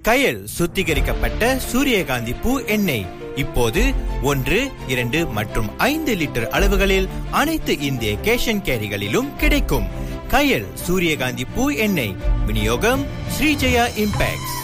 கயல் சுத்திகரிக்கப்பட்ட சூரியகாந்தி பூ எண்ணெய் இப்போது 1, 2 மற்றும் 5 லிட்டர் அளவுகளில் அனைத்து இந்திய கேஷ் அண்ட் கேரிகளிலும் கிடைக்கும். கயல் சூரியகாந்தி பூ எண்ணெய் விநியோகம் ஸ்ரீஜயா இம்பேக்ட்ஸ்.